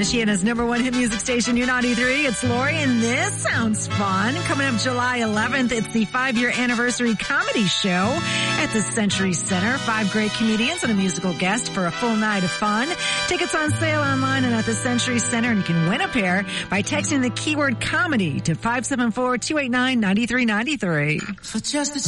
Michiana's #1 hit music station, U93. It's Lori, and this sounds fun. Coming up July 11th, it's the 5-year anniversary comedy show at the Century Center. 5 great comedians and a musical guest for a full night of fun. Tickets on sale online and at the Century Center, and you can win a pair by texting the keyword comedy to 574-289-9393.